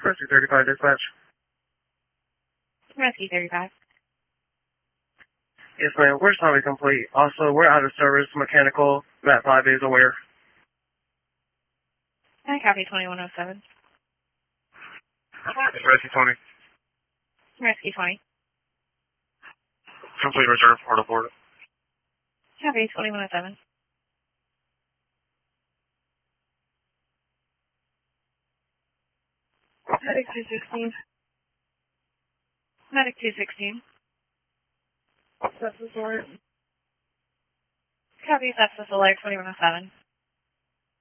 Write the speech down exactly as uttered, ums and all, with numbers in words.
Rescue thirty-five dispatch. Rescue thirty-five. Yes, ma'am. We're sorry complete. Also, we're out of service. Mechanical. Mat five is aware. I copy twenty-one oh seven. Rescue twenty. Rescue twenty. Complete return port of order. Copy twenty-one oh seven. Medic two sixteen. Medic two sixteen. Sepsis alert. Copy sepsis alert twenty-one oh seven.